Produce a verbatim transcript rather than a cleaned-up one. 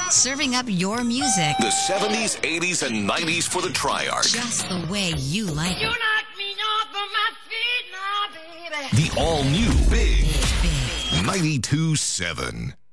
Serving up your music The seventies, eighties, and nineties for the Triarch. just the way you like You it. knock me off of my feet now, baby. The all-new Big Big. ninety-two seven.